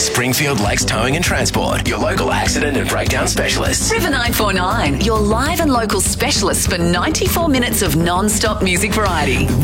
Springfield Lakes Towing and Transport, your local accident and breakdown specialists. River 949, your live and local specialist for 94 minutes of non-stop music variety.